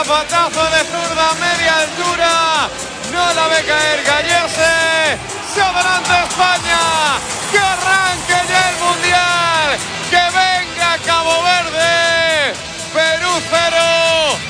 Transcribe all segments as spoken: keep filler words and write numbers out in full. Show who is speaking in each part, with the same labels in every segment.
Speaker 1: Zapatazo de zurda, media altura. No la ve caer Gallese. Se adelanta España. Que arranque ya el Mundial. Que venga Cabo Verde. Perú cero.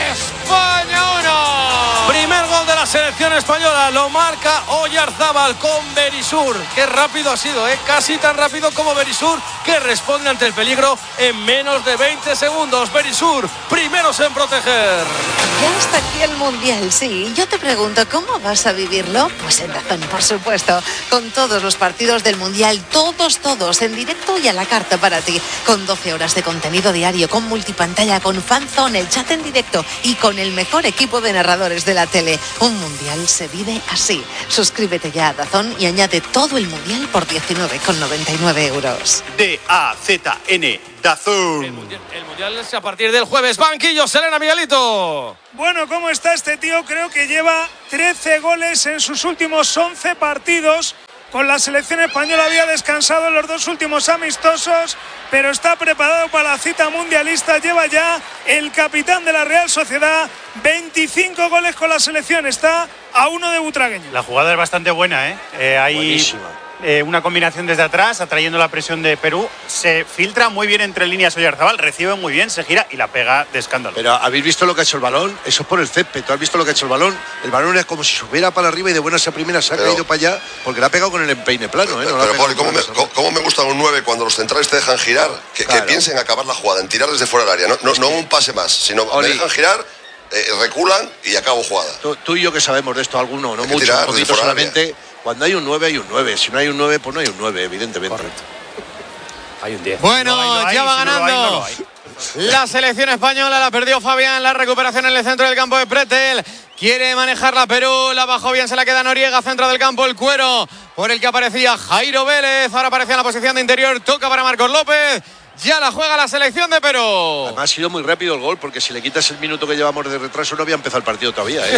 Speaker 1: España uno.
Speaker 2: Primer gol de la selección española. Lo marca Oyarzábal con Berisur. Qué rápido ha sido, ¿eh? Casi tan rápido como Berisur, que responde ante el peligro en menos de veinte segundos. Berisur, primeros en proteger.
Speaker 3: Ya está aquí el Mundial, sí. Yo te pregunto, ¿cómo vas a vivirlo? Pues en Dazón, por supuesto. Con todos los partidos del Mundial, todos, todos, en directo y a la carta para ti. Con doce horas de contenido diario, con multipantalla, con fanzone, el chat en directo y con el mejor equipo de narradores de la tele. Un Mundial se vive así. Suscríbete ya a Dazón y añade todo el Mundial por diecinueve con noventa y nueve euros.
Speaker 4: D A Z N, Dazón.
Speaker 2: El mundial, el mundial es a partir del jueves. Banquillo, Selena, Miguelito.
Speaker 5: Bueno, ¿cómo está este tío? Creo que lleva trece goles en sus últimos once partidos. Con la selección española había descansado en los dos últimos amistosos, pero está preparado para la cita mundialista. Lleva ya el capitán de la Real Sociedad veinticinco goles con la selección. Está a uno de Butragueño.
Speaker 4: La jugada es bastante buena, ¿eh? eh hay
Speaker 2: Buenísima.
Speaker 4: Eh, una combinación desde atrás, atrayendo la presión de Perú. Se filtra muy bien entre líneas Oyarzábal, recibe muy bien, se gira y la pega de escándalo.
Speaker 6: Pero ¿habéis visto lo que ha hecho el balón? Eso es por el césped. ¿Tú has visto lo que ha hecho el balón? El balón es como si subiera para arriba y de buenas a primeras se ha pero, caído para allá, porque la ha pegado con el empeine plano. ¿eh?
Speaker 7: No pero, Poli, ¿cómo, ¿cómo me gustan un nueve cuando los centrales te dejan girar? Que, claro. que piensen acabar la jugada, en tirar desde fuera del área. No, no, no un pase más, sino Oli. me dejan girar, eh, reculan y acabo jugada.
Speaker 6: Tú, tú y yo que sabemos de esto, alguno, no mucho, un poquito solamente. Cuando hay un nueve, hay un nueve. Si no hay un nueve, pues no hay un nueve, evidentemente.
Speaker 2: Correcto. Hay un diez.
Speaker 1: Bueno,
Speaker 2: no hay, no hay,
Speaker 1: ya va
Speaker 2: si
Speaker 1: ganando.
Speaker 2: No lo hay, no lo hay.
Speaker 1: La selección española la perdió Fabián. La recuperación en el centro del campo de Pretel. Quiere manejarla Perú. La bajó bien, se la queda Noriega. Centro del campo, el cuero por el que aparecía Jairo Vélez. Ahora aparece en la posición de interior. Toca para Marcos López. Ya la juega la selección de Perú.
Speaker 6: Además ha sido muy rápido el gol, porque si le quitas el minuto que llevamos de retraso no había empezado el partido todavía, ¿eh?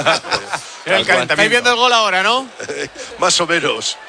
Speaker 1: Estáis viendo el gol ahora, ¿no?
Speaker 6: Más o menos.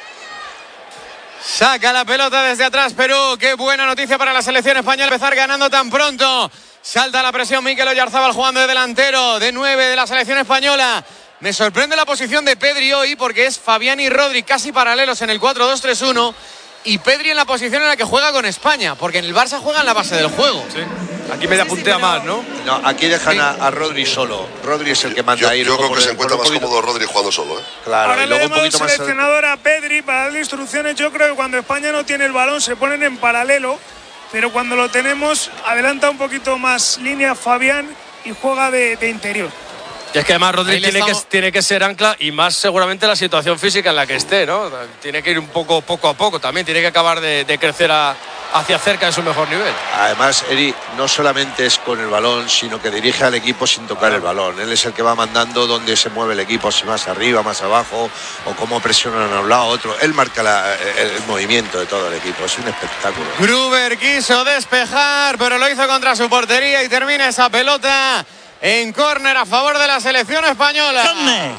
Speaker 1: Saca la pelota desde atrás Perú. Qué buena noticia para la selección española empezar ganando tan pronto. Salta la presión Mikel Oyarzábal jugando de delantero, de nueve de la selección española. Me sorprende la posición de Pedri hoy, porque es Fabián y Rodri casi paralelos en el cuatro dos tres uno. Y Pedri en la posición en la que juega con España, porque en el Barça juega en la base del juego.
Speaker 2: Sí. Aquí media
Speaker 1: sí,
Speaker 2: puntea
Speaker 1: sí, pero...
Speaker 2: más, ¿no?
Speaker 6: No, aquí dejan sí. a, a Rodri solo. Rodri es el que manda
Speaker 7: yo,
Speaker 6: ahí.
Speaker 7: Yo creo que se
Speaker 6: el,
Speaker 7: encuentra más
Speaker 6: poquito...
Speaker 7: cómodo Rodri jugando solo, ¿eh?
Speaker 6: Claro,
Speaker 5: ahora
Speaker 6: y luego
Speaker 5: le
Speaker 6: un poquito
Speaker 5: al seleccionador más... a Pedri para darle instrucciones. Yo creo que cuando España no tiene el balón se ponen en paralelo, pero cuando lo tenemos adelanta un poquito más línea Fabián y juega de, de interior.
Speaker 2: Y es que además Rodri tiene,
Speaker 1: estamos...
Speaker 2: que, tiene que ser ancla, y más seguramente la situación física en la que esté, ¿no? Tiene que ir un poco poco a poco también, tiene que acabar de, de crecer a, hacia cerca de su mejor nivel.
Speaker 6: Además, Eri, no solamente es con el balón, sino que dirige al equipo sin tocar el balón. Él es el que va mandando dónde se mueve el equipo, si más arriba, más abajo, o cómo presionan a un lado a otro. Él marca la, el, el movimiento de todo el equipo, es un espectáculo.
Speaker 1: Gruber quiso despejar, pero lo hizo contra su portería y termina esa pelota en córner a favor de la selección española.
Speaker 8: ¿Dónde?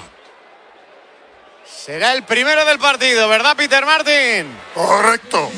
Speaker 1: Será el primero del partido, ¿verdad, Peter Martin?
Speaker 9: Correcto.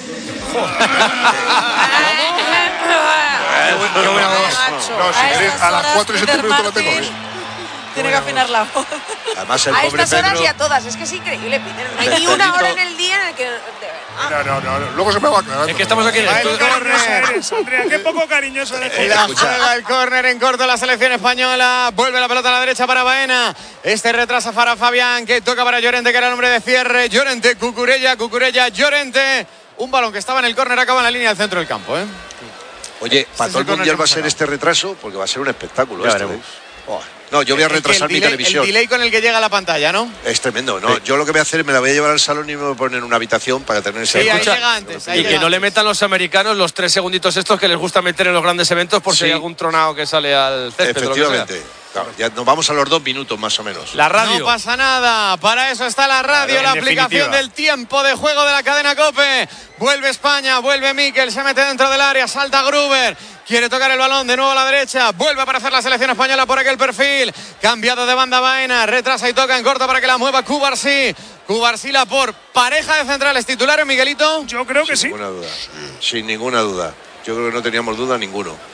Speaker 9: No, si queréis, a las cuatro y siete minutos lo tengo.
Speaker 3: Tiene que afinar la voz.
Speaker 6: Además, el
Speaker 3: a
Speaker 6: pobre
Speaker 3: estas horas
Speaker 6: Pedro...
Speaker 3: y a todas, es que es increíble, Peter. No hay ni una hora en el día en el que...
Speaker 9: No, no, no, no. Luego se me va a aclarar.
Speaker 2: Es que estamos aquí en el
Speaker 5: estudio. Andrea, qué poco cariñoso eres.
Speaker 1: La juega el córner en corto la selección española. Vuelve la pelota a la derecha para Baena. Este retrasa para Fabián, que toca para Llorente, que era el hombre de cierre. Llorente, Cucurella, Cucurella, Llorente. Un balón que estaba en el córner, acaba en la línea del centro del campo, ¿eh?
Speaker 6: Oye, para todo el mundial va a ser este retraso, porque va a ser un espectáculo.
Speaker 2: Ya
Speaker 6: este,
Speaker 2: veremos.
Speaker 6: Oh. No, yo voy a retrasar
Speaker 1: el
Speaker 6: mi
Speaker 1: delay,
Speaker 6: televisión.
Speaker 1: El delay con el que llega a la pantalla, ¿no?
Speaker 6: Es tremendo, ¿no? Sí. Yo lo que voy a hacer es me la voy a llevar al salón y me voy a poner en una habitación para tener ese...
Speaker 1: Sí, ahí
Speaker 2: Escucha,
Speaker 1: llega antes. Ahí
Speaker 2: y
Speaker 1: llega
Speaker 2: que no
Speaker 1: antes.
Speaker 2: le metan los americanos los tres segunditos estos que les gusta meter en los grandes eventos por sí. si hay algún tronado que sale al césped.
Speaker 6: Efectivamente. Claro, ya nos vamos a los dos minutos más o menos.
Speaker 2: La radio.
Speaker 1: No pasa nada, para eso está la radio, claro, la aplicación definitiva. Del tiempo de juego de la cadena COPE. Vuelve España, vuelve Mikel, se mete dentro del área, salta Gruber, quiere tocar el balón de nuevo a la derecha, vuelve a aparecer la selección española por aquel perfil, cambiado de banda Baena, retrasa y toca en corto para que la mueva Cubarsí. Cubarsí la por pareja de centrales titulares, Miguelito.
Speaker 5: Yo creo que
Speaker 6: Sin
Speaker 5: sí.
Speaker 6: Ninguna duda. Sin ninguna duda. Yo creo que no teníamos duda ninguno.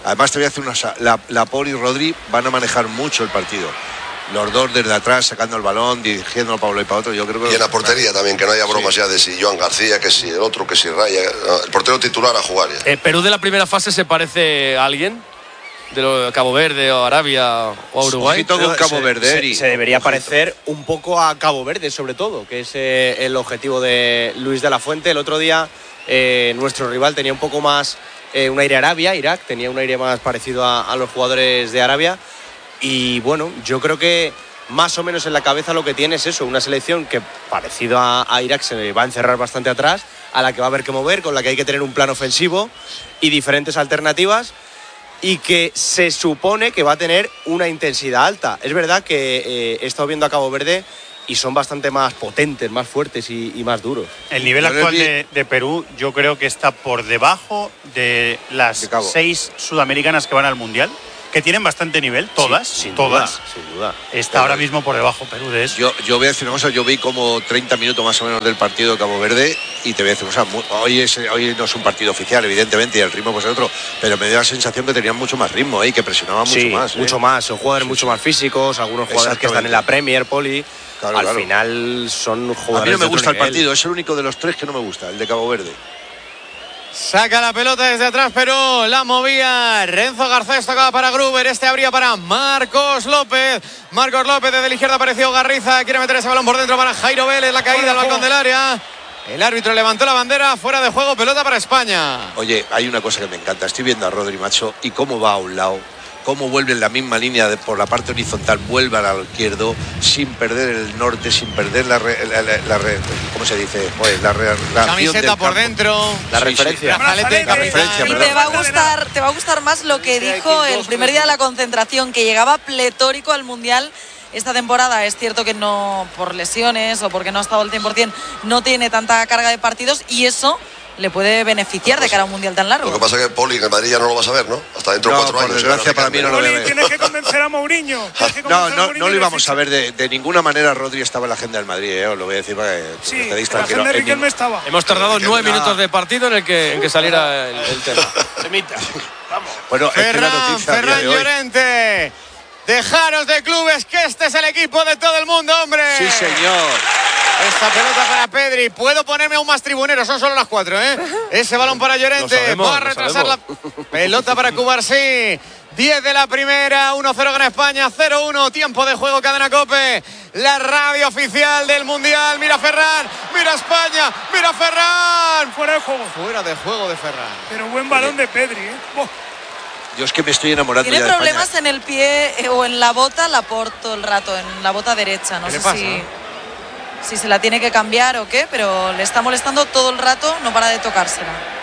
Speaker 6: Además te voy a decir una cosa, la, la Pol y Rodri van a manejar mucho el partido. Los dos desde atrás, sacando el balón, dirigiéndolo para uno y para otro. Yo creo que
Speaker 7: y en la portería también, que no haya bromas sí. ya de si Joan García, que si el otro, que si Raya. El portero titular a jugar ya.
Speaker 2: Eh, ¿Perú de la primera fase se parece a alguien? ¿De lo, Cabo Verde o Arabia o Uruguay?
Speaker 6: Con Cabo Verde.
Speaker 8: Se, se, se debería parecer un poco a Cabo Verde, sobre todo, que es eh, el objetivo de Luis de la Fuente. El otro día eh, nuestro rival tenía un poco más, eh, un aire Arabia, Irak, tenía un aire más parecido a, a los jugadores de Arabia. Y bueno, yo creo que más o menos en la cabeza lo que tiene es eso, una selección que parecido a, a Irak se va a encerrar bastante atrás, a la que va a haber que mover, con la que hay que tener un plan ofensivo y diferentes alternativas, y que se supone que va a tener una intensidad alta. Es verdad que eh, he estado viendo a Cabo Verde y son bastante más potentes, más fuertes y, y más duros.
Speaker 4: El nivel actual de, de Perú yo creo que está por debajo de las de seis sudamericanas que van al Mundial, que tienen bastante nivel, todas,
Speaker 8: sí, sin
Speaker 4: todas.
Speaker 8: Duda, sin duda.
Speaker 4: Está
Speaker 6: Pero
Speaker 4: ahora mismo por debajo Perú de eso.
Speaker 6: Yo, yo voy a decir una cosa, yo vi como treinta minutos más o menos del partido de Cabo Verde y te voy a decir una cosa, hoy, es, hoy no es un partido oficial, evidentemente, y el ritmo pues es otro, pero me dio la sensación que tenían mucho más ritmo y ¿eh? que presionaban
Speaker 8: sí,
Speaker 6: mucho más. ¿eh?
Speaker 8: mucho más, son jugadores sí, mucho sí. más físicos, algunos jugadores que están en la Premier, Poli. Claro, Al claro. final son jugadores.
Speaker 6: A mí no me gusta
Speaker 8: nivel.
Speaker 6: el partido, es el único de los tres que no me gusta, el de Cabo Verde.
Speaker 1: Saca la pelota desde atrás, pero la movía Renzo Garcés, tocaba para Gruber, este abría para Marcos López. Marcos López, desde la izquierda apareció Garriza, quiere meter ese balón por dentro para Jairo Vélez, la caída al balcón del área. El árbitro levantó la bandera, fuera de juego, pelota para España.
Speaker 6: Oye, hay una cosa que me encanta, estoy viendo a Rodri, macho, y cómo va a un lado, cómo vuelve en la misma línea de, por la parte horizontal, vuelve al izquierdo sin perder el norte, sin perder la, re, la, la, la re, ¿cómo se dice? Pues la, re, la
Speaker 1: camiseta por dentro,
Speaker 6: la sí, referencia,
Speaker 1: sí, la, la, la referencia.
Speaker 10: Y te va a gustar, te va a gustar más lo que dijo el primer día de la concentración, que llegaba pletórico al Mundial. Esta temporada es cierto que no, por lesiones o porque no ha estado al cien por ciento, no tiene tanta carga de partidos y eso le puede beneficiar de cara a un Mundial tan largo.
Speaker 7: Lo que pasa es que Poli en el Madrid ya no lo vas a ver, ¿no? Hasta dentro de
Speaker 6: no,
Speaker 7: cuatro
Speaker 6: por
Speaker 7: años.
Speaker 6: Desgracia para mí no lo veo.
Speaker 5: Tienes que convencer a Mourinho.
Speaker 6: No, no, no lo íbamos a ver de, de ninguna manera. Rodri estaba en la agenda del Madrid, ¿eh? Os lo voy a decir para que
Speaker 5: sí,
Speaker 6: te quedéis
Speaker 5: la agenda de Riquelme estaba.
Speaker 2: Hemos tardado nueve minutos de partido en el que, en que saliera el, el tema. Semita.
Speaker 6: Vamos. Bueno,
Speaker 1: Ferran,
Speaker 6: es que la noticia
Speaker 1: Ferran Llorente. Dejaros de clubes, que este es el equipo de todo el mundo, hombre.
Speaker 6: Sí, señor.
Speaker 1: Esta pelota para Pedri. Puedo ponerme aún más tribunero, son solo las cuatro, ¿eh? Ese balón para Llorente.
Speaker 2: Sabemos,
Speaker 1: va a retrasar la pelota para Cubarsí. diez de la primera, uno cero gana España, cero uno, tiempo de juego, Cadena COPE, la radio oficial del Mundial. Mira Ferran, mira España, mira Ferran.
Speaker 5: Fuera de juego.
Speaker 1: Fuera de juego de Ferran.
Speaker 5: Pero buen balón de Pedri, ¿eh? Oh.
Speaker 6: Yo es que me estoy enamorando
Speaker 10: Tiene
Speaker 6: ya de
Speaker 10: problemas
Speaker 6: España.
Speaker 10: en el pie eh, o en la bota, la porto todo el rato, en la bota derecha. No sé si, si se la tiene que cambiar o qué, pero le está molestando todo el rato, no para de tocársela.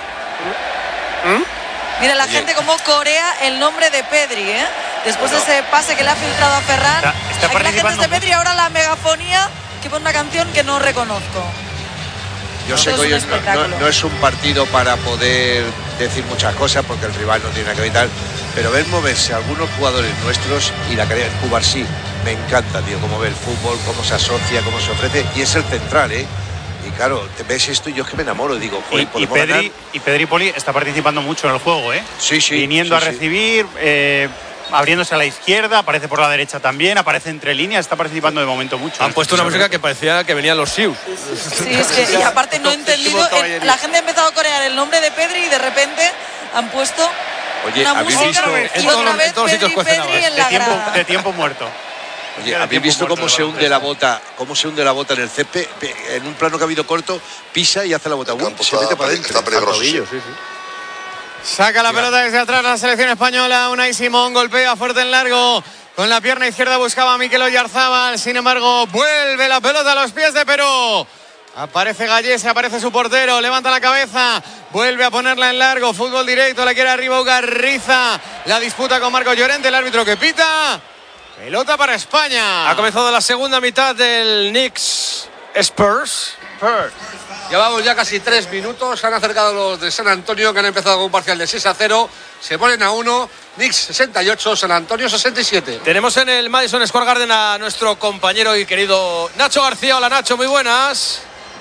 Speaker 10: ¿Mm? Mira la Oye. gente como corea el nombre de Pedri, ¿eh? Después bueno. de ese pase que le ha filtrado a Ferran. Está, está Aquí la gente es de Pedri, ahora la megafonía que pone una canción que no reconozco.
Speaker 6: Yo sé que hoy no, no, no es un partido para poder decir muchas cosas porque el rival no tiene nada que ver y tal, pero ver moverse a algunos jugadores nuestros y la calidad de Cubarsí me encanta, tío, cómo ve el fútbol, cómo se asocia, cómo se ofrece, y es el central, ¿eh? Y claro, te ves esto y yo es que me enamoro, digo, joder,
Speaker 4: y, y Pedri y Pedri Poli está participando mucho en el juego, ¿eh?
Speaker 6: Sí, sí.
Speaker 4: Viniendo
Speaker 6: sí,
Speaker 4: a recibir, sí. eh, abriéndose a la izquierda, aparece por la derecha también, aparece entre líneas, está participando de momento mucho.
Speaker 2: Han puesto una música que parecía que venían los Sius.
Speaker 10: Sí, es que, y aparte no he entendido, el, la gente ha empezado a corear el nombre de Pedri y de repente han puesto
Speaker 6: Oye,
Speaker 10: una música
Speaker 6: visto,
Speaker 10: y otra vez Pedri, Pedri en la
Speaker 4: de tiempo,
Speaker 10: grada.
Speaker 4: de tiempo muerto.
Speaker 6: Oye, ¿habéis visto cómo se hunde la bota, cómo se hunde la bota en el césped? En un plano que ha habido corto, pisa y hace la bota. Uy, se mete para adentro.
Speaker 7: Está peligroso.
Speaker 6: Sí, sí.
Speaker 1: Saca la pelota desde atrás la selección española. Unai Simón golpea fuerte en largo. Con la pierna izquierda buscaba a Mikel Oyarzábal. Sin embargo, vuelve la pelota a los pies de Perú. Aparece Gallese, aparece su portero. Levanta la cabeza. Vuelve a ponerla en largo. Fútbol directo. La quiere arriba Garriza. La disputa con Marcos Llorente. El árbitro que pita. Pelota para España.
Speaker 2: Ha comenzado la segunda mitad del Knicks Spurs. Spurs.
Speaker 11: Llevamos ya casi tres minutos. Se han acercado los de San Antonio, que han empezado con un parcial de seis a cero. Se ponen a uno. Knicks sesenta y ocho, San Antonio sesenta y siete.
Speaker 2: Tenemos en el Madison Square Garden a nuestro compañero y querido Nacho García. Hola Nacho, muy buenas.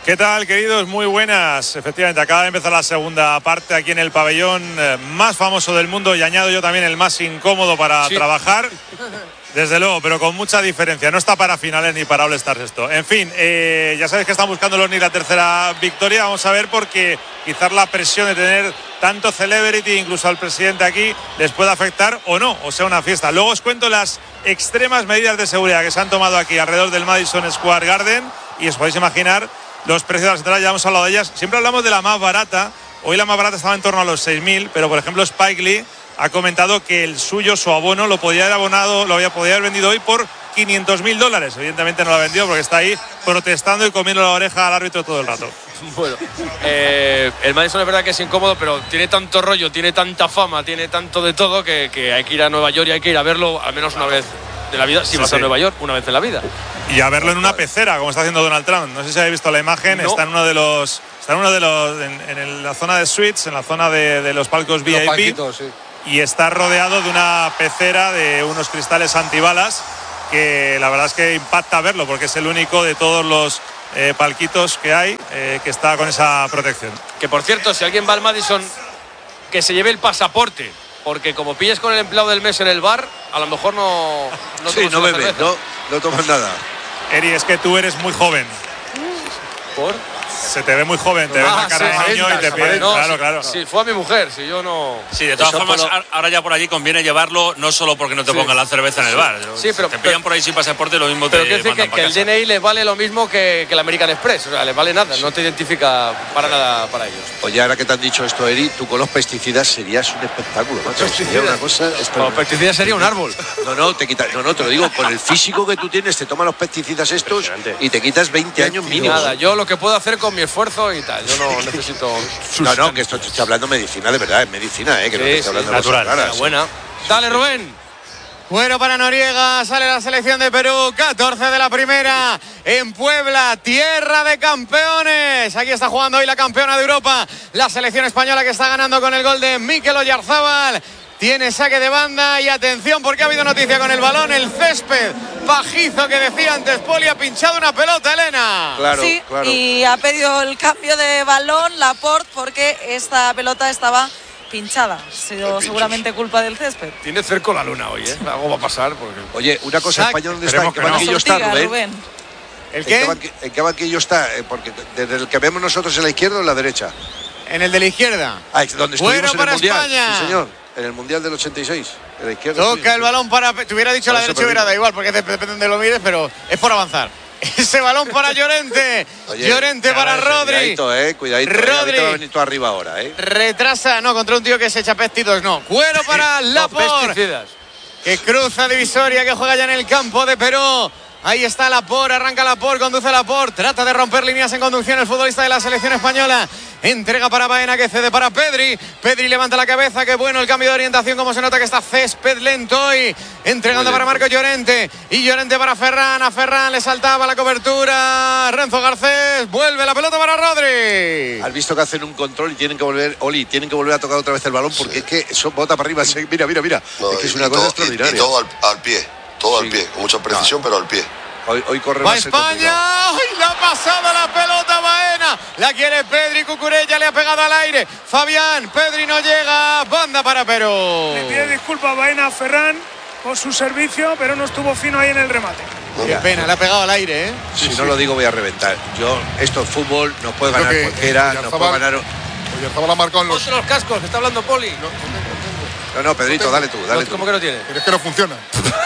Speaker 12: ¿Qué tal, queridos? Muy buenas. Efectivamente, acaba de empezar la segunda parte aquí en el pabellón eh, más famoso del mundo y añado yo también el más incómodo para sí. trabajar. Desde luego, pero con mucha diferencia. No está para finales ni para All Stars esto. En fin, eh, ya sabéis que están buscando los Knicks la tercera victoria. Vamos a ver porque quizás la presión de tener tanto celebrity, incluso al presidente aquí, les puede afectar o no, o sea una fiesta. Luego os cuento las extremas medidas de seguridad que se han tomado aquí alrededor del Madison Square Garden y os podéis imaginar los precios de las entradas, ya hemos hablado de ellas. Siempre hablamos de la más barata. Hoy la más barata estaba en torno a los seis mil, pero por ejemplo Spike Lee ha comentado que el suyo, su abono, lo podía haber abonado, lo había, podía haber vendido hoy por quinientos mil dólares. Evidentemente no lo ha vendido porque está ahí protestando y comiendo la oreja al árbitro todo el rato.
Speaker 2: Bueno, eh, el Madison es verdad que es incómodo, pero tiene tanto rollo, tiene tanta fama, tiene tanto de todo que, que hay que ir a Nueva York y hay que ir a verlo al menos una vez de la vida. Si sí, vas sí. a Nueva York, una vez en la vida.
Speaker 12: Y a verlo en una pecera, como está haciendo Donald Trump. No sé si habéis visto la imagen, no. está en uno de los, está en uno de los, en, en la zona de suites, en la zona de, de los palcos los V I P.
Speaker 11: Palquitos, sí.
Speaker 12: Y está rodeado de una pecera de unos cristales antibalas que la verdad es que impacta verlo porque es el único de todos los eh, palquitos que hay eh, que está con esa protección.
Speaker 2: Que por cierto, si alguien va al Madison, que se lleve el pasaporte, porque como pilles con el empleado del mes en el bar, a lo mejor no
Speaker 6: no, sí, no bebes, no, no tomas nada.
Speaker 12: Eri, es que tú eres muy joven.
Speaker 2: ¿Por?
Speaker 12: Se te ve muy joven, te ah, ves la cara sí, de niño y te piden,
Speaker 2: no,
Speaker 12: claro,
Speaker 2: sí,
Speaker 12: claro.
Speaker 2: Sí, fue a mi mujer, si yo no...
Speaker 13: Sí, de todas Eso formas, lo... ahora ya por allí conviene llevarlo, no solo porque no te sí. pongan la cerveza en el bar.
Speaker 2: Sí, pero...
Speaker 13: Te pillan por ahí sin pasaporte, lo mismo
Speaker 2: pero
Speaker 13: te
Speaker 2: quiero decir que, que el D N I les vale lo mismo que, que el American Express, o sea, les vale nada, sí. no te identifica para nada para ellos.
Speaker 6: Oye, ahora que te han dicho esto, Eri, tú con los pesticidas serías un espectáculo, macho. Sería una cosa...
Speaker 2: Con los pesticidas sería un árbol.
Speaker 6: No, no, te quita, no, no, te lo digo, con el físico que tú tienes, te toman los pesticidas estos y te quitas veinte años mínimo.
Speaker 2: Nada, yo lo que puedo hacer con mi esfuerzo y tal, yo no necesito...
Speaker 6: No, no, que esto te estoy hablando de medicina, de verdad, es medicina, ¿eh? Que sí, no te estoy hablando
Speaker 2: sí,
Speaker 6: de
Speaker 2: natural,
Speaker 6: cosas raras.
Speaker 2: Buena. Dale, Rubén.
Speaker 1: Bueno, para Noriega, sale la selección de Perú, catorce de la primera, en Puebla, tierra de campeones. Aquí está jugando hoy la campeona de Europa, la selección española que está ganando con el gol de Mikel Oyarzábal. Tiene saque de banda y atención porque ha habido noticia con el balón, el césped pajizo que decía antes Poli, ha pinchado una pelota, Elena.
Speaker 10: Claro, sí, claro. Y ha pedido el cambio de balón Laporte porque esta pelota estaba pinchada. Ha sido seguramente culpa del césped.
Speaker 2: Tiene cerco la luna hoy, ¿eh? Algo va a pasar. Porque...
Speaker 6: Oye, una cosa, español, ¿dónde está? ¿En qué banquillo está, Rubén?
Speaker 10: Rubén?
Speaker 1: ¿El qué?
Speaker 6: ¿En qué, banquillo, ¿En qué banquillo está? Porque desde el que vemos nosotros en la izquierda o en la derecha.
Speaker 1: En el de la izquierda.
Speaker 6: Ah, donde estuvimos en el Mundial.
Speaker 1: España.
Speaker 6: Sí, señor. En el Mundial del ochenta y seis, en la izquierda.
Speaker 1: Toca sí, el balón para... Te hubiera dicho por la derecha, hubiera dado igual, porque depende de lo mires, pero es por avanzar. Ese balón para Llorente. Oye, Llorente para Rodri.
Speaker 6: Cuidadito, eh, cuidadito.
Speaker 1: Rodri.
Speaker 6: Eh, va a venir tú arriba ahora, eh.
Speaker 1: Retrasa, no, contra un tío que se echa pestitos, no. Cuero para Laporte. Que cruza divisoria, que juega ya en el campo de Perú. Ahí está Laporte, arranca Laporte, conduce Laporte, trata de romper líneas en conducción el futbolista de la selección española. Entrega para Baena, que cede para Pedri. Pedri levanta la cabeza, qué bueno el cambio de orientación, como se nota que está césped lento hoy. Entregando para Marco Llorente. Y Llorente para Ferran, a Ferran le saltaba la cobertura. Renzo Garcés, vuelve la pelota para Rodri.
Speaker 6: Has visto que hacen un control y tienen que volver, Oli, tienen que volver a tocar otra vez el balón porque sí. es que eso bota para arriba. Mira, mira, mira.
Speaker 7: No,
Speaker 6: es que es
Speaker 7: y,
Speaker 6: una
Speaker 7: y
Speaker 6: cosa
Speaker 7: todo,
Speaker 6: extraordinaria.
Speaker 7: Y, y todo al, al pie. Todo sí. al pie, con mucha precisión, no. pero al pie.
Speaker 6: Hoy, hoy corre
Speaker 1: Va
Speaker 6: más
Speaker 1: España, ¡ay, la ha pasado la pelota Baena! La quiere Pedri, Cucurella le ha pegado al aire. Fabián, Pedri no llega, banda para Perú.
Speaker 5: Le pide disculpas a Baena a Ferran por su servicio, pero no estuvo fino ahí en el remate.
Speaker 1: Qué pena, le ha pegado al aire, ¿eh?
Speaker 6: Si sí, no sí. lo digo voy a reventar. Yo, esto es fútbol, nos puede ganar que, cualquiera, nos puede ganar...
Speaker 9: Oye, la marca en los...
Speaker 2: los cascos, que está hablando Poli. No,
Speaker 6: no, no, Pedrito, dale tú, dale tú.
Speaker 2: ¿Cómo que no tiene?
Speaker 9: Pero es que no funciona.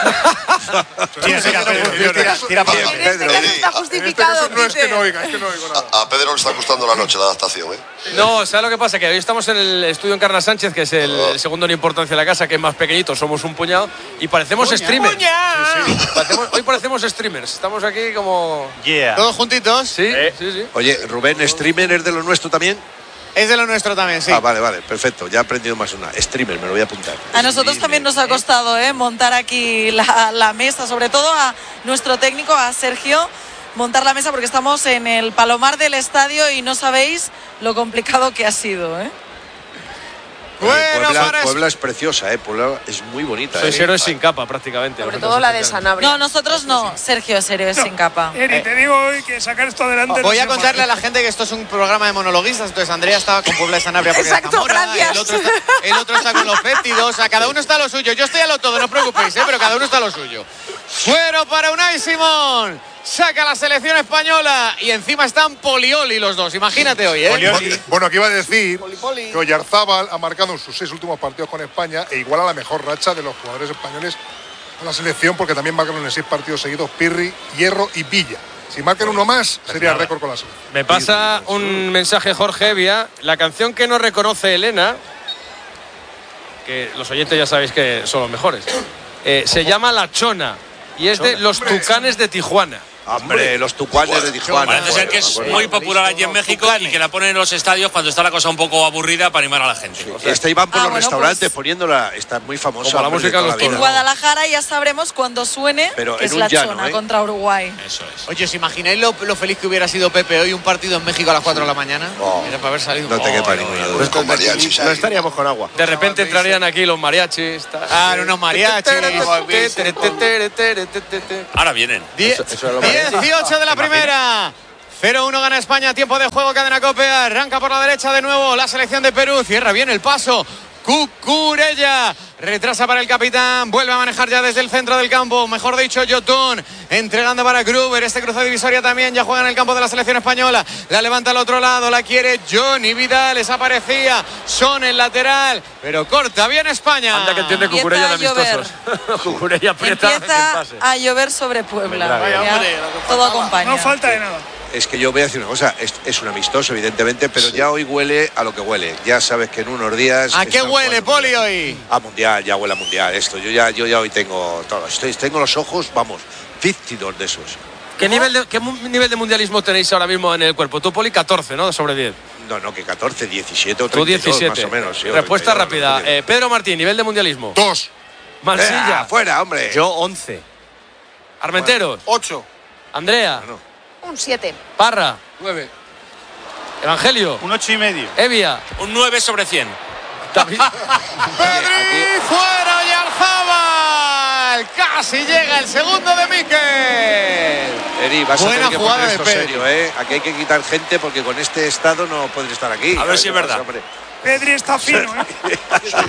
Speaker 1: Tira, tira, Pedro, tira, tira para
Speaker 10: Pedro. Pedro. Está justificado.
Speaker 9: No es que no oiga, es que no oigo nada.
Speaker 7: A, a Pedro le está costando la noche la adaptación, ¿eh?
Speaker 2: No, ¿sabes lo que pasa? Que hoy estamos en el estudio Encarna Sánchez, que es el, el segundo en importancia de la casa, que es más pequeñito, somos un puñado, y parecemos Puña, streamers.
Speaker 1: Puña.
Speaker 2: Sí, sí. Parecemos, hoy parecemos streamers. Estamos aquí como...
Speaker 1: Yeah. ¿Todos juntitos?
Speaker 2: Sí, eh. sí, sí.
Speaker 6: Oye, Rubén, ¿streamer es de lo nuestro también?
Speaker 1: Es de lo nuestro también, sí.
Speaker 6: Ah, vale, vale, perfecto. Ya he aprendido más una. Streamer, me lo voy a apuntar.
Speaker 10: A nosotros Streamer. También nos ha costado ¿eh? montar aquí la, la mesa, sobre todo a nuestro técnico, a Sergio, montar la mesa porque estamos en el palomar del estadio y no sabéis lo complicado que ha sido, ¿eh?
Speaker 6: Bueno, Puebla, Puebla es preciosa, ¿eh? Puebla es muy bonita.
Speaker 2: Sois
Speaker 6: ¿eh?
Speaker 2: héroes sin capa, prácticamente.
Speaker 10: Sobre todo la de Sanabria. No, nosotros no. Sergio es héroe no. sin capa.
Speaker 5: Eri, te digo hoy que sacar esto adelante.
Speaker 1: Voy
Speaker 5: no
Speaker 1: a contarle a la gente que esto es un programa de monologuistas. Entonces Andrea estaba con Puebla de Sanabria porque
Speaker 10: Exacto,
Speaker 1: Zamora,
Speaker 10: gracias.
Speaker 1: El otro, está, el otro está con los fétidos. O sea, cada uno está a lo suyo. Yo estoy a lo todo, no os preocupéis, ¿eh? Pero cada uno está a lo suyo. Fuero para Unai Simón. Saca la selección española y encima están polioli los dos. Imagínate hoy, ¿eh?
Speaker 9: Polioli. Bueno, aquí iba a decir poli, poli. que Oyarzábal ha marcado en sus seis últimos partidos con España e iguala la mejor racha de los jugadores españoles con la selección, porque también marcaron en seis partidos seguidos Pirri, Hierro y Villa. Si marcan uno más, sería récord con la selección.
Speaker 2: Me pasa un mensaje Jorge Evia. La canción que no reconoce Elena, que los oyentes ya sabéis que son los mejores, eh, se llama La Chona y es de Los Tucanes de Tijuana.
Speaker 6: Hombre, los Tucanes de Tijuana.
Speaker 13: Parece ser que es muy popular allí en México y que la ponen en los estadios cuando está la cosa un poco aburrida para animar a la gente.
Speaker 6: Sí. O sea, esta iban por ah, los bueno, restaurantes pues, poniéndola, está muy famosa.
Speaker 2: Como la música de los
Speaker 10: En Guadalajara ya sabremos cuando suene
Speaker 6: Pero
Speaker 10: que es
Speaker 6: un
Speaker 10: la
Speaker 6: llano,
Speaker 10: Chona
Speaker 6: ¿eh?
Speaker 10: contra Uruguay.
Speaker 13: Eso es.
Speaker 1: Oye, ¿os imagináis lo, lo feliz que hubiera sido Pepe hoy un partido en México a las cuatro de la mañana?
Speaker 6: Oh,
Speaker 1: Era para haber salido.
Speaker 6: No te quepa ninguna duda.
Speaker 8: Con mariachis. No estaríamos con agua.
Speaker 2: De repente entrarían aquí los mariachis.
Speaker 1: Ah, unos mariachis.
Speaker 13: Ahora vienen.
Speaker 1: dieciocho de la primera. cero uno gana España. Tiempo de juego, cadena COPE. Arranca por la derecha de nuevo la selección de Perú. Cierra bien el paso. Cucurella retrasa para el capitán, vuelve a manejar ya desde el centro del campo, mejor dicho Yotun, entregando para Gruber, este cruce divisoria también, ya juega en el campo de la selección española, la levanta al otro lado, la quiere Johnny Vidal, desaparecía, Son el lateral, pero corta bien España.
Speaker 2: Anda que entiende Cucurella de amistosos. Cucurella aprieta.
Speaker 10: Empieza a llover sobre Puebla. Vaya, hombre, todo acompaña.
Speaker 5: No falta de nada.
Speaker 6: Es que yo voy a decir una cosa, es, es un amistoso evidentemente, pero sí. ya hoy huele a lo que huele. Ya sabes que en unos días...
Speaker 1: ¿A qué huele, Poli, hoy?
Speaker 6: A mundial, ya huele a mundial esto. Yo ya, yo ya hoy tengo todo. Estoy, tengo los ojos, vamos, cincuenta y dos de esos.
Speaker 2: ¿Qué nivel de, ¿Qué nivel de mundialismo tenéis ahora mismo en el cuerpo? Tú, Poli, catorce, ¿no? Sobre diez.
Speaker 6: No, no, que catorce, diecisiete o
Speaker 2: treinta y dos,
Speaker 6: Tú diecisiete. Más o menos. Sí,
Speaker 2: Respuesta rápida. Eh, Pedro Martín, nivel de mundialismo.
Speaker 9: Dos.
Speaker 2: Mansilla.
Speaker 6: Eh, fuera, hombre.
Speaker 8: Yo, once.
Speaker 2: Armenteros.
Speaker 9: Bueno, ocho.
Speaker 2: Andrea.
Speaker 6: Bueno.
Speaker 10: Un siete.
Speaker 2: Parra.
Speaker 11: nueve.
Speaker 2: Evangelio.
Speaker 4: Un ocho y medio.
Speaker 2: Evia.
Speaker 13: Un nueve sobre cien.
Speaker 1: David. Pedri, fuera Oyarzábal. Casi llega el segundo de Mikel.
Speaker 6: Eri, vas
Speaker 1: Buena
Speaker 6: a tener que
Speaker 1: jugada
Speaker 6: poner
Speaker 1: de
Speaker 6: esto
Speaker 1: Pedri.
Speaker 6: serio, ¿eh? Aquí hay que quitar gente porque con este estado no pueden estar aquí.
Speaker 13: A ver si es verdad.
Speaker 6: Hombre.
Speaker 5: Pedri está fino, ¿eh?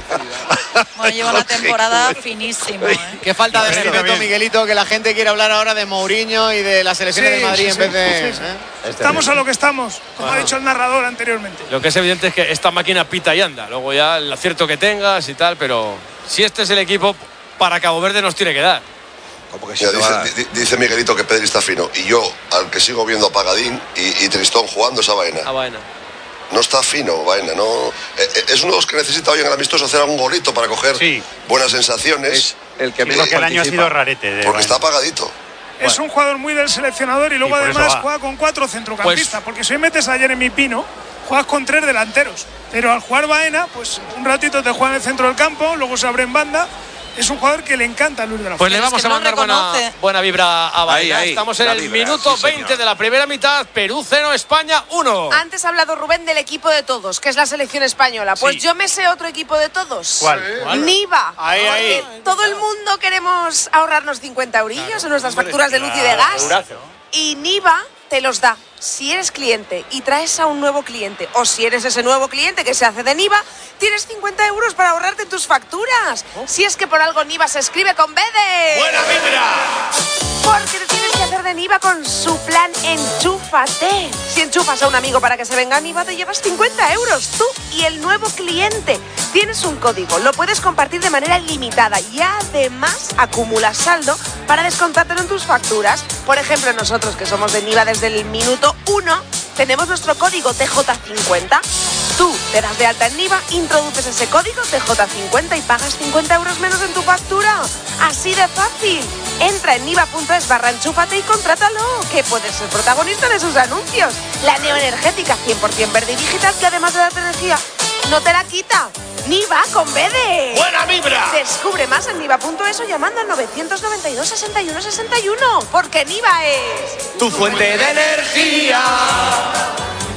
Speaker 10: Bueno, lleva una temporada finísima, ¿eh?
Speaker 1: Qué falta de respeto, Miguelito, que la gente quiere hablar ahora de Mourinho y de las selecciones
Speaker 5: Sí,
Speaker 1: de Madrid
Speaker 5: sí,
Speaker 1: en
Speaker 5: sí,
Speaker 1: vez de...
Speaker 5: sí, sí.
Speaker 1: ¿eh?
Speaker 5: Estamos a lo que estamos, como ha dicho el narrador anteriormente.
Speaker 2: Lo que es evidente es que esta máquina pita y anda. Luego ya el acierto que tengas y tal, pero si este es el equipo, para Cabo Verde nos tiene que dar.
Speaker 6: Como que
Speaker 7: Mira, dice, di- dice Miguelito que Pedri está fino. Y yo, al que sigo viendo a Pagadín y, y Tristón jugando, esa vaina.
Speaker 2: A vaina.
Speaker 7: No está fino, vaina, no. Eh, es uno de los que necesita hoy en el amistoso hacer algún golito para coger
Speaker 4: sí.
Speaker 7: buenas sensaciones.
Speaker 6: Es el que
Speaker 4: Creo
Speaker 6: menos
Speaker 4: que el año ha
Speaker 6: participa.
Speaker 4: sido rarete. De
Speaker 7: Porque
Speaker 4: Vaina.
Speaker 7: está apagadito.
Speaker 5: Es
Speaker 2: Bueno.
Speaker 5: un jugador muy del seleccionador y luego
Speaker 4: Y por eso
Speaker 5: además
Speaker 4: va.
Speaker 5: juega con cuatro centrocampistas.
Speaker 2: Pues-
Speaker 5: porque si hoy metes a Jeremy Pino, juegas con tres delanteros. Pero al jugar Baena, pues un ratito te juega en el centro del campo, luego se abre en banda. Es un jugador que le encanta a Luis de la
Speaker 2: Pues
Speaker 5: Fuente.
Speaker 2: le vamos
Speaker 10: es que
Speaker 2: a
Speaker 10: no
Speaker 2: mandar buena,
Speaker 10: reconoce.
Speaker 2: buena vibra a Baena.
Speaker 6: Ahí, ahí,
Speaker 2: Estamos en
Speaker 6: la
Speaker 2: el
Speaker 6: vibra,
Speaker 2: minuto
Speaker 6: sí,
Speaker 2: veinte
Speaker 6: señor.
Speaker 2: de la primera mitad. Perú cero, España uno.
Speaker 14: Antes ha hablado Rubén del equipo de todos, que es la selección española. Pues
Speaker 4: Sí.
Speaker 14: yo me sé otro equipo de todos.
Speaker 4: ¿Cuál? ¿Cuál?
Speaker 14: Niva.
Speaker 4: Ahí, ahí.
Speaker 14: Porque todo el mundo queremos ahorrarnos cincuenta eurillos en nuestras facturas de luz y de gas. Y Niva te los da. Si eres cliente y traes a un nuevo cliente, o si eres ese nuevo cliente que se hace de Niva, tienes cincuenta euros para ahorrarte tus facturas. Si es que por algo Niva se escribe con B de...
Speaker 13: ¡Buena vibra!
Speaker 14: Porque te tienes que hacer de Niva con su plan Enchúfate. Si enchufas a un amigo para que se venga a Niva, te llevas cincuenta euros. Tú y el nuevo cliente. Tienes un código, lo puedes compartir de manera ilimitada y además acumulas saldo para descontártelo en tus facturas. Por ejemplo, nosotros que somos de Niva desde el minuto uno, tenemos nuestro código T J cincuenta. Tú te das de alta en Niva, introduces ese código T J cincuenta y pagas cincuenta euros menos en tu factura. Así de fácil. Entra en niva.es barra enchúfate y contrátalo, que puedes ser protagonista de sus anuncios. La neoenergética cien por ciento verde y digital, que además de darte energía, no te la quita. Niva con B de...
Speaker 13: ¡Buena vibra!
Speaker 14: Descubre más en niva.es o llamando al novecientos noventa y dos, sesenta y uno, sesenta y uno. Porque Niva es...
Speaker 8: Tu fuente de energía.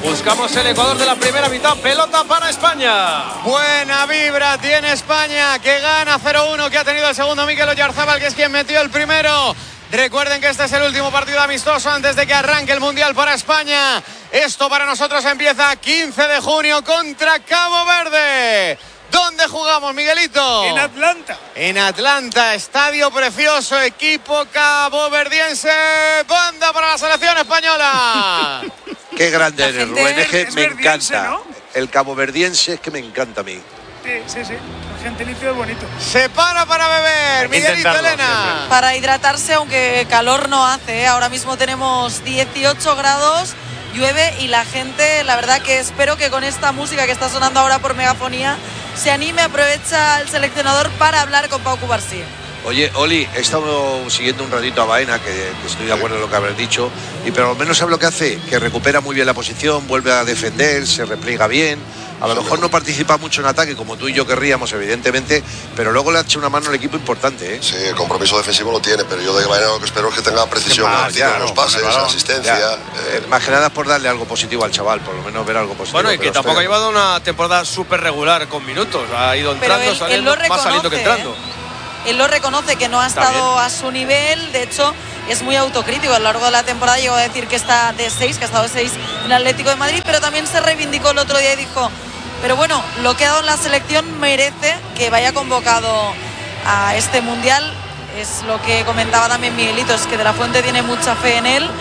Speaker 2: Buscamos el Ecuador de la primera mitad. Pelota para España.
Speaker 1: Buena vibra tiene España, que gana cero uno, que ha tenido el segundo Mikel Oyarzábal, que es quien metió el primero. Recuerden que este es el último partido amistoso antes de que arranque el Mundial para España. Esto para nosotros empieza quince de junio contra Cabo Verde. ¿Dónde jugamos, Miguelito?
Speaker 5: En Atlanta.
Speaker 1: En Atlanta, estadio precioso, equipo caboverdiense. Banda para la selección española.
Speaker 6: Qué grande eres, Rubén, es que
Speaker 5: es
Speaker 6: me
Speaker 5: verdiense,
Speaker 6: encanta.
Speaker 5: ¿no?
Speaker 6: El caboverdiense es que me encanta a mí.
Speaker 5: Sí, sí, sí. El gentilicio es bonito.
Speaker 1: Se para para beber, Miguelito, Elena.
Speaker 10: Siempre. Para hidratarse, aunque calor no hace, ¿eh? Ahora mismo tenemos dieciocho grados, llueve y la gente, la verdad que espero que con esta música que está sonando ahora por megafonía, se anime, aprovecha el seleccionador para hablar con Pau Cubarsí.
Speaker 6: Oye, Oli, he estado siguiendo un ratito a Baena, que, que estoy de acuerdo en lo que habrás dicho, y pero al menos sabe lo que hace, que recupera muy bien la posición, vuelve a defender, se repliega bien. A lo mejor no participa mucho en ataque, como tú y yo querríamos, evidentemente, pero luego le ha hecho una mano al equipo importante, ¿eh?
Speaker 7: Sí, el compromiso defensivo lo tiene, pero yo de Baena lo que espero es que tenga precisión
Speaker 6: más, ya,
Speaker 7: en los
Speaker 6: no,
Speaker 7: pases,
Speaker 6: balón,
Speaker 7: asistencia.
Speaker 6: Eh, más que nada es por darle algo positivo al chaval, por lo menos ver algo positivo.
Speaker 2: Bueno, y que tampoco ha llevado una temporada súper regular con minutos. Ha ido entrando,
Speaker 10: él,
Speaker 2: saliendo,
Speaker 10: él
Speaker 2: más saliendo que entrando.
Speaker 10: ¿eh? Él lo reconoce, que no ha
Speaker 2: Está
Speaker 10: estado
Speaker 2: bien.
Speaker 10: a su nivel. De hecho, es muy autocrítico. A lo largo de la temporada llegó a decir que está de seis, que ha estado de seis en Atlético de Madrid, pero también se reivindicó el otro día y dijo: pero bueno, lo que ha dado en la selección merece que vaya convocado a este Mundial. Es lo que comentaba también Miguelito, es que De la Fuente tiene mucha fe en él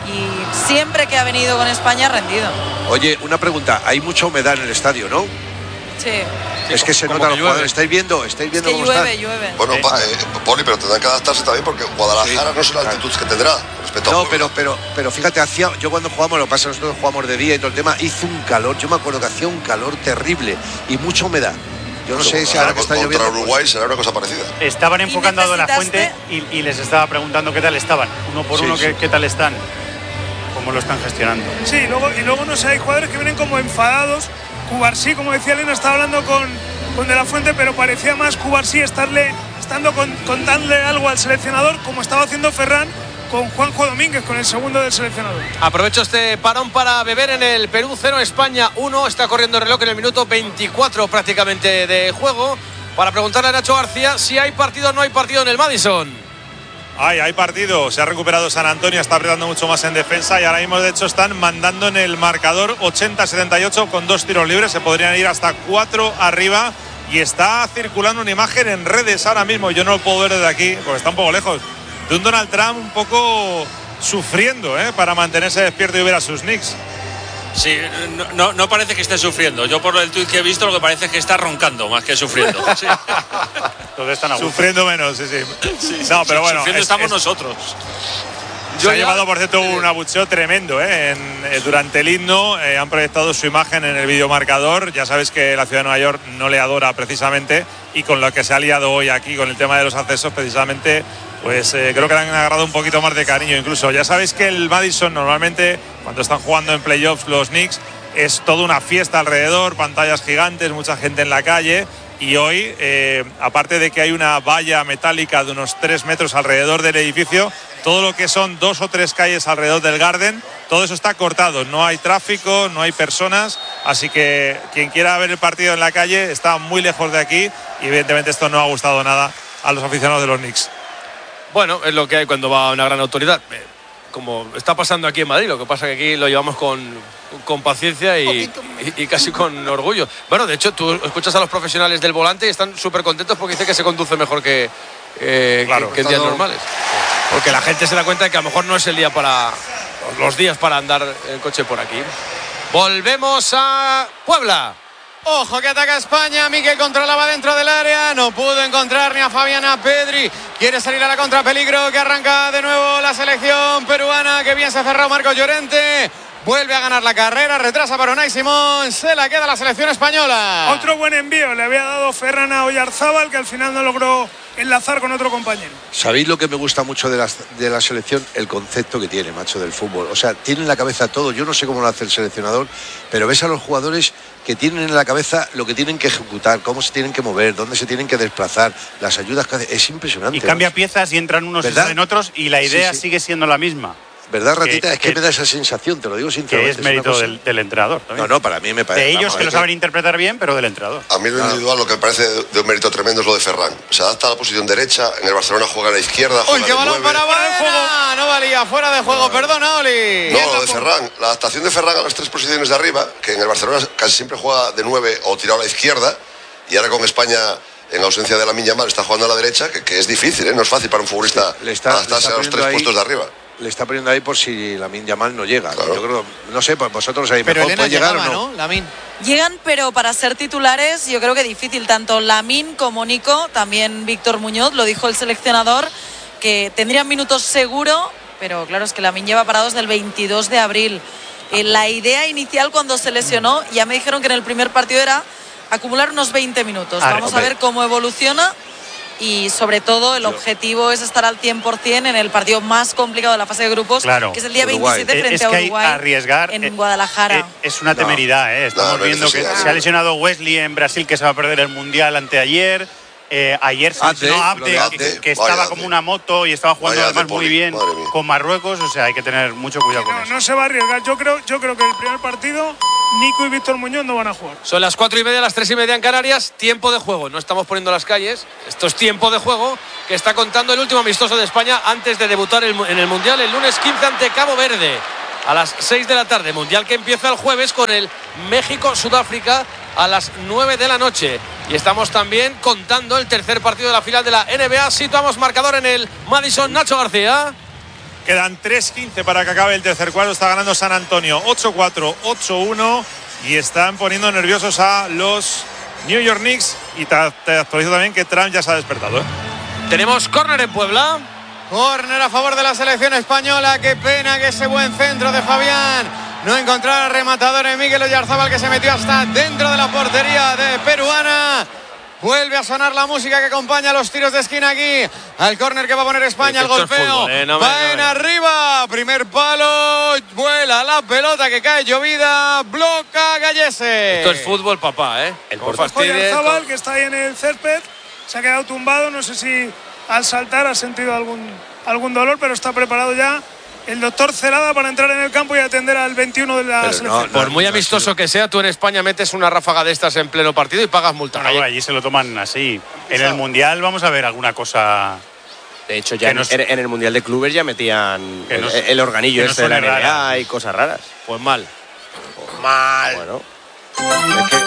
Speaker 10: y siempre que ha venido con España ha rendido.
Speaker 6: Oye, una pregunta, hay mucha humedad en el estadio, ¿no?
Speaker 10: Sí.
Speaker 6: Es que se
Speaker 10: como
Speaker 6: nota
Speaker 10: que
Speaker 6: los
Speaker 10: llueve.
Speaker 6: jugadores. ¿Estáis viendo? ¿Estáis viendo
Speaker 10: Es que
Speaker 6: cómo
Speaker 10: llueve,
Speaker 6: está?
Speaker 10: llueve.
Speaker 7: Bueno, pa, eh, Poli, pero tendrán que adaptarse también porque Guadalajara
Speaker 6: Sí,
Speaker 7: no es la altitud que tendrá respecto a
Speaker 6: No,
Speaker 7: Puebla.
Speaker 6: pero, pero, pero fíjate, hacía, yo cuando jugamos, lo que pasa, nosotros jugamos de día y todo el tema, hizo un calor, yo me acuerdo que hacía un calor terrible y mucha humedad. Yo no sé si ahora que está
Speaker 7: contra
Speaker 6: lloviendo.
Speaker 7: Uruguay será una cosa parecida.
Speaker 4: Estaban enfocando a De la
Speaker 10: necesitaste-
Speaker 4: Fuente y, y les estaba preguntando qué tal estaban, uno por
Speaker 6: Sí,
Speaker 4: uno,
Speaker 6: sí.
Speaker 4: qué, qué tal están, cómo lo están gestionando.
Speaker 5: Sí, y luego, y luego no sé, hay jugadores que vienen como enfadados. Cubarsí, como decía Elena, estaba hablando con, con De la Fuente, pero parecía más Cubarsí estarle, estando con, contándole algo al seleccionador, como estaba haciendo Ferran con Juanjo Domínguez, con el segundo del seleccionador.
Speaker 2: Aprovecho este parón para beber en el Perú cero, España uno. Está corriendo el reloj en el minuto veinticuatro prácticamente de juego. Para preguntarle a Nacho García si hay partido o no hay partido en el Madison.
Speaker 12: Ay, hay partido, se ha recuperado San Antonio, está apretando mucho más en defensa y ahora mismo de hecho están mandando en el marcador ochenta a setenta y ocho con dos tiros libres, se podrían ir hasta cuatro arriba y está circulando una imagen en redes ahora mismo, yo no lo puedo ver desde aquí porque está un poco lejos, de un Donald Trump un poco sufriendo ¿eh? para mantenerse despierto y ver a sus Knicks.
Speaker 13: Sí, no, no, no parece que esté sufriendo. Yo por el tuit que he visto lo que parece es que está roncando más que sufriendo. Sí.
Speaker 12: Entonces están sufriendo menos, sí, sí.
Speaker 13: Sí, sí,
Speaker 12: no, pero
Speaker 13: sí,
Speaker 12: bueno.
Speaker 13: sufriendo
Speaker 12: es-
Speaker 13: estamos
Speaker 12: es-
Speaker 13: nosotros.
Speaker 12: Se ha llevado, por cierto, un abucheo tremendo ¿eh? En, eh, durante el himno. Eh, han proyectado su imagen en el videomarcador. Ya sabes que la ciudad de Nueva York no le adora precisamente. Y con lo que se ha liado hoy aquí con el tema de los accesos, precisamente, pues eh, creo que le han agarrado un poquito más de cariño. Incluso ya sabéis que el Madison normalmente, cuando están jugando en playoffs los Knicks, es toda una fiesta alrededor, pantallas gigantes, mucha gente en la calle. Y hoy, eh, aparte de que hay una valla metálica de unos tres metros alrededor del edificio, todo lo que son dos o tres calles alrededor del Garden, todo eso está cortado. No hay tráfico, no hay personas, así que quien quiera ver el partido en la calle está muy lejos de aquí y evidentemente esto no ha gustado nada a los aficionados de los Knicks.
Speaker 2: Bueno, es lo que hay cuando va una gran autoridad. Eh, Como está pasando aquí en Madrid, lo que pasa que aquí lo llevamos con, con paciencia y, y, y casi con orgullo. Bueno, de hecho, tú escuchas a los profesionales del volante y están súper contentos porque dicen que se conduce mejor que, eh,
Speaker 12: Claro,
Speaker 2: que, que en días
Speaker 12: todo-
Speaker 2: normales. Porque la gente se da cuenta de que a lo mejor no es el día para los días para andar en coche por aquí. Volvemos a Puebla.
Speaker 1: Ojo que ataca España, Mikel controlaba dentro del área, no pudo encontrar ni a Fabiana Pedri, quiere salir a la contra, peligro que arranca de nuevo la selección peruana, que bien se ha cerrado Marcos Llorente, vuelve a ganar la carrera, retrasa para Unai Simón, se la queda la selección española.
Speaker 5: Otro buen envío le había dado Ferran a Oyarzábal, que al final no logró enlazar con otro compañero.
Speaker 6: ¿Sabéis lo que me gusta mucho de la, de la selección? El concepto que tiene, macho, del fútbol. O sea, tiene en la cabeza todo. Yo no sé cómo lo hace el seleccionador, pero ves a los jugadores que tienen en la cabeza lo que tienen que ejecutar, cómo se tienen que mover, dónde se tienen que desplazar, las ayudas que hace. Es impresionante.
Speaker 4: Y cambia
Speaker 6: ¿no?
Speaker 4: piezas y entran unos y
Speaker 6: ¿Verdad?
Speaker 4: salen otros y la idea
Speaker 6: Sí, sí.
Speaker 4: sigue siendo la misma.
Speaker 6: ¿Verdad, Ratita?
Speaker 4: Que,
Speaker 6: es que, que me da esa sensación, te lo digo sinceramente.
Speaker 4: Que es mérito es del, del entrenador también.
Speaker 6: No, no, para mí me parece.
Speaker 4: De ellos
Speaker 6: vamos,
Speaker 4: que lo
Speaker 6: que...
Speaker 4: saben interpretar bien, pero del entrenador.
Speaker 7: A mí lo individual lo que me parece de, de un mérito tremendo es lo de Ferran. Se adapta a la posición derecha, en el Barcelona juega a la izquierda, juega
Speaker 1: ¡Uy, qué balón para Baena! No valía, fuera de juego, no. Perdona, Oli.
Speaker 7: No, lo de Ferran, la adaptación de Ferran a las tres posiciones de arriba, que en el Barcelona casi siempre juega de nueve o tirado a la izquierda, y ahora con España, en ausencia de Lamine Yamal, está jugando a la derecha, que, que es difícil, ¿eh? No es fácil para un futbolista
Speaker 6: le está,
Speaker 7: adaptarse
Speaker 6: le está
Speaker 7: a los tres
Speaker 6: ahí,
Speaker 7: puestos de arriba.
Speaker 6: Le está poniendo ahí por si Lamine Yamal no llega. Claro. Yo creo, no sé, pues vosotros ahí
Speaker 1: pero
Speaker 6: mejor
Speaker 1: Elena
Speaker 6: puede llegar
Speaker 1: llegaba,
Speaker 6: o no.
Speaker 1: ¿no? Lamine.
Speaker 10: Llegan, pero para ser titulares yo creo que difícil, tanto Lamine como Nico, también Víctor Muñoz, lo dijo el seleccionador, que tendrían minutos seguro, pero claro, es que Lamine lleva parado desde el veintidós de abril. Eh, la idea inicial cuando se lesionó, ya me dijeron que en el primer partido era acumular unos veinte minutos.
Speaker 4: Ah,
Speaker 10: Vamos
Speaker 4: hombre.
Speaker 10: a ver cómo evoluciona. Y sobre todo el objetivo es estar al cien por ciento en el partido más complicado de la fase de grupos,
Speaker 4: claro,
Speaker 10: que es el día
Speaker 4: Uruguay.
Speaker 10: veintisiete frente
Speaker 4: es que
Speaker 10: a Uruguay,
Speaker 4: arriesgar
Speaker 10: en Guadalajara.
Speaker 4: Es una temeridad, ¿eh? Estamos
Speaker 7: no,
Speaker 4: viendo que se ha lesionado Wesley en Brasil, que se va a perder el Mundial anteayer. Eh, ayer se lesionó Abde, que, que estaba como una moto y estaba jugando además muy bien con Marruecos, o sea, hay que tener mucho cuidado con
Speaker 5: no,
Speaker 4: eso.
Speaker 5: No se va a arriesgar. Yo creo, yo creo que el primer partido Nico y Víctor Muñoz no van a jugar.
Speaker 2: Son las cuatro y media, las tres y media en Canarias. Tiempo de juego. No estamos poniendo las calles. Esto es tiempo de juego que está contando el último amistoso de España antes de debutar en el Mundial el lunes quince ante Cabo Verde. A las seis de la tarde. Mundial que empieza el jueves con el México-Sudáfrica a las nueve de la noche. Y estamos también contando el tercer partido de la final de la N B A. Situamos marcador en el Madison. Nacho García.
Speaker 12: Quedan tres quince para que acabe el tercer cuarto. Está ganando San Antonio ocho cuatro, ocho uno. Y están poniendo nerviosos a los New York Knicks. Y te, te actualizo también que Trump ya se ha despertado, ¿eh?
Speaker 2: Tenemos córner en Puebla.
Speaker 1: Córner a favor de la selección española. Qué pena que ese buen centro de Fabián no encontrara rematador en Mikel Oyarzábal, que se metió hasta dentro de la portería de peruana. Vuelve a sonar la música que acompaña los tiros de esquina aquí. Al córner que va a poner España, el golpeo. Fútbol, eh, no me, va no en me. arriba. Primer palo. Vuela la pelota que cae llovida. Bloca Gallese.
Speaker 2: Esto es fútbol, papá, ¿eh?
Speaker 5: El Oyarzábal, que está ahí en el césped, se ha quedado tumbado. No sé si al saltar ha sentido algún, algún dolor, pero está preparado ya el doctor Celada para entrar en el campo y atender al veintiuno de la selección.
Speaker 2: No, no, Por muy amistoso no que sea, tú en España metes una ráfaga de estas en pleno partido y pagas multa.
Speaker 4: No, no, allí se lo toman así. En el Mundial vamos a ver alguna cosa.
Speaker 8: De hecho, ya en, nos, en el Mundial de Clubes ya metían el, nos, el organillo este de la N B A rara. Y cosas raras.
Speaker 2: Pues mal.
Speaker 8: Pues mal. Bueno. Es que...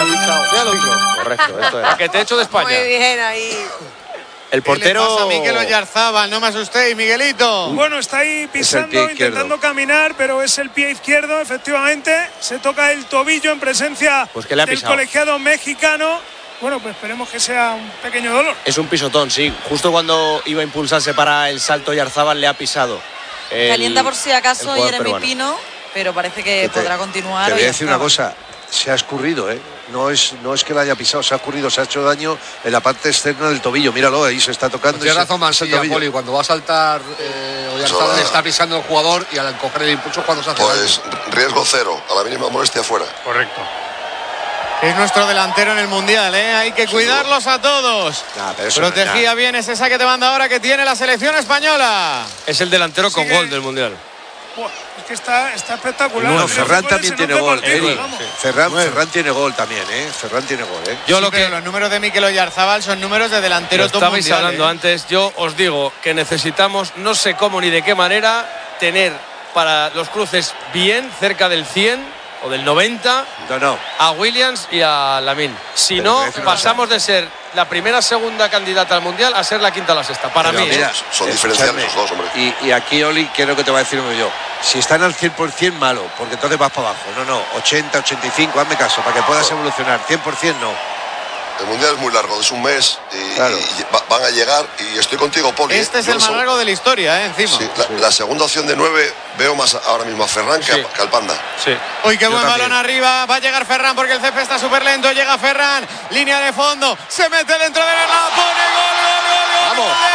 Speaker 8: Correcto, esto era.
Speaker 2: Que te echo de España.
Speaker 14: Muy bien ahí.
Speaker 2: El portero.
Speaker 1: ¿Qué le pasa a Mikel Oyarzábal? No me asustéis, Miguelito.
Speaker 5: Bueno, está ahí pisando, intentando caminar, pero es el pie izquierdo, efectivamente. Se toca el tobillo en presencia
Speaker 8: pues del
Speaker 5: pisado. colegiado mexicano. Bueno, pues esperemos que sea un pequeño dolor.
Speaker 8: Es un pisotón, sí. Justo cuando iba a impulsarse para el salto, Oyarzábal le ha pisado.
Speaker 10: El, Calienta por si acaso Jeremy Pino, pero parece que te, podrá continuar.
Speaker 6: Te voy a decir una cosa. Se ha escurrido, ¿eh? No es, no es que la haya pisado, se ha escurrido, se ha hecho daño en la parte externa del tobillo. Míralo, ahí se está tocando.
Speaker 11: Pues tiene razón Mansilla, Poli. Cuando va a saltar, eh, Oyarzábal está pisando el jugador y al encoger el impulso cuando se hace
Speaker 7: Pues daño. Riesgo cero, a la mínima molestia fuera.
Speaker 4: Correcto.
Speaker 1: Es nuestro delantero en el Mundial, ¿eh? Hay que cuidarlos a todos.
Speaker 6: Nah,
Speaker 1: Protegía
Speaker 6: no
Speaker 1: bien ese saque de banda ahora que tiene la selección española.
Speaker 2: Es el delantero con
Speaker 5: Sigue.
Speaker 2: gol del Mundial.
Speaker 5: Es que está, está espectacular.
Speaker 6: No, Ferran también tiene gol.
Speaker 5: Partido,
Speaker 6: eh, Ferran, Ferran tiene gol también, ¿eh? Ferran tiene gol, ¿eh?
Speaker 2: Yo
Speaker 1: sí,
Speaker 2: lo que
Speaker 1: los números de Mikel Oyarzábal son números de delantero
Speaker 2: lo
Speaker 1: top
Speaker 2: estabais
Speaker 1: mundial,
Speaker 2: hablando
Speaker 1: ¿eh?
Speaker 2: antes. Yo os digo que necesitamos, no sé cómo ni de qué manera, tener para los cruces bien cerca del cien o del noventa
Speaker 6: no, no.
Speaker 2: a Williams y a Lamine. Si
Speaker 6: Pero
Speaker 2: no, pasamos de ser la primera segunda candidata al Mundial a ser la quinta o la sexta. Para
Speaker 6: Pero
Speaker 2: mí.
Speaker 6: Mira,
Speaker 2: ¿eh?
Speaker 7: Son diferenciales los dos, hombre.
Speaker 6: Y, y aquí, Oli, quiero que te va a decir uno yo. Si están al cien por ciento, malo, porque entonces vas para abajo. No, no, ochenta, ochenta y cinco, hazme caso, para que puedas no. evolucionar. cien por ciento no.
Speaker 7: El Mundial es muy largo, es un mes y,
Speaker 6: claro.
Speaker 7: y van a llegar. Y estoy contigo, Poli.
Speaker 1: Este es el más largo de la historia, ¿eh? Encima.
Speaker 7: Sí, la, sí. la segunda opción de nueve veo más ahora mismo a Ferran que, sí. a, que al Panda.
Speaker 2: Sí.
Speaker 1: Uy, qué
Speaker 6: Yo
Speaker 1: buen
Speaker 6: también.
Speaker 1: balón arriba. Va a llegar Ferran porque el césped está súper lento. Llega Ferran, línea de fondo. Se mete dentro de la pone gol, gol, gol, gol.
Speaker 2: Vamos.